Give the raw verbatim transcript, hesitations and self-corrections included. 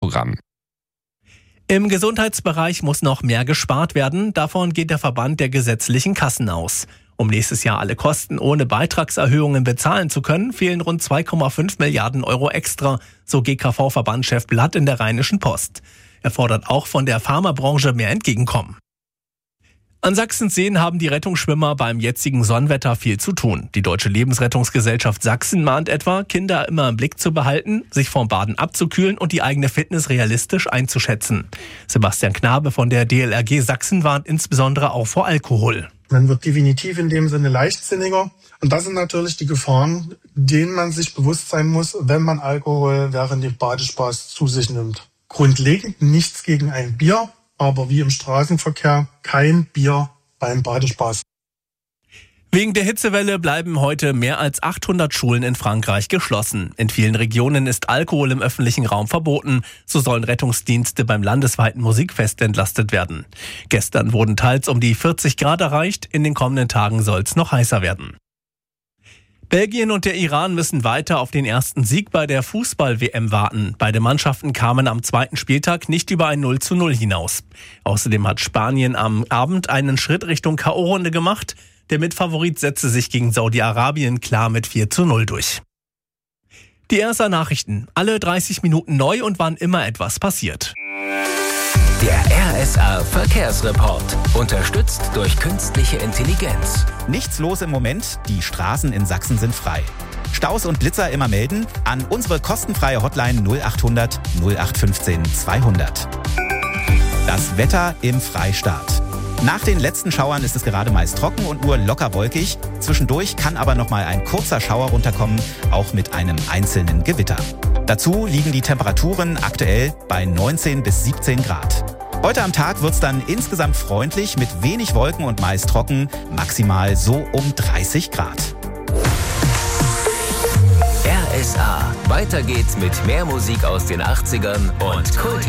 Programm. Im Gesundheitsbereich muss noch mehr gespart werden. Davon geht der Verband der gesetzlichen Kassen aus. Um nächstes Jahr alle Kosten ohne Beitragserhöhungen bezahlen zu können, fehlen rund zwei Komma fünf Milliarden Euro extra, so G K V-Verbandschef Blatt in der Rheinischen Post. Er fordert auch von der Pharmabranche mehr Entgegenkommen. An Sachsens Seen haben die Rettungsschwimmer beim jetzigen Sonnenwetter viel zu tun. Die Deutsche Lebensrettungsgesellschaft Sachsen mahnt etwa, Kinder immer im Blick zu behalten, sich vorm Baden abzukühlen und die eigene Fitness realistisch einzuschätzen. Sebastian Knabe von der D L R G Sachsen warnt insbesondere auch vor Alkohol. Man wird definitiv in dem Sinne leichtsinniger. Und das sind natürlich die Gefahren, denen man sich bewusst sein muss, wenn man Alkohol während dem Badespaß zu sich nimmt. Grundlegend nichts gegen ein Bier, aber wie im Straßenverkehr kein Bier beim Badespaß. Wegen der Hitzewelle bleiben heute mehr als achthundert Schulen in Frankreich geschlossen. In vielen Regionen ist Alkohol im öffentlichen Raum verboten. So sollen Rettungsdienste beim landesweiten Musikfest entlastet werden. Gestern wurden teils um die vierzig Grad erreicht. In den kommenden Tagen soll es noch heißer werden. Belgien und der Iran müssen weiter auf den ersten Sieg bei der Fußball-W M warten. Beide Mannschaften kamen am zweiten Spieltag nicht über ein null zu null hinaus. Außerdem hat Spanien am Abend einen Schritt Richtung K O-Runde gemacht. Der Mitfavorit setzte sich gegen Saudi-Arabien klar mit vier zu null durch. Die R S A-Nachrichten. Alle dreißig Minuten neu und wann immer etwas passiert. Der R S A-Verkehrsreport. Unterstützt durch künstliche Intelligenz. Nichts los im Moment. Die Straßen in Sachsen sind frei. Staus und Blitzer immer melden an unsere kostenfreie Hotline null achthundert null acht fünfzehn zweihundert. Das Wetter im Freistaat. Nach den letzten Schauern ist es gerade meist trocken und nur locker wolkig. Zwischendurch kann aber noch mal ein kurzer Schauer runterkommen, auch mit einem einzelnen Gewitter. Dazu liegen die Temperaturen aktuell bei neunzehn bis siebzehn Grad. Heute am Tag wird's dann insgesamt freundlich mit wenig Wolken und meist trocken, maximal so um dreißig Grad. R S A. Weiter geht's mit mehr Musik aus den achtzigern und Kult.